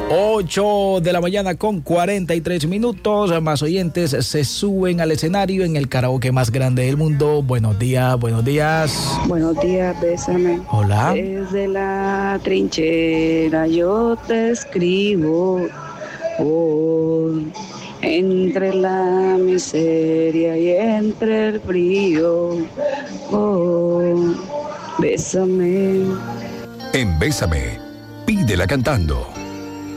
8 de la mañana con 43 minutos. Más oyentes se suben al escenario en el karaoke más grande del mundo. Buenos días, buenos días. Buenos días, bésame. Hola. Desde la trinchera yo te escribo. Oh, entre la miseria y entre el frío. Oh, bésame. En Bésame, pídela cantando.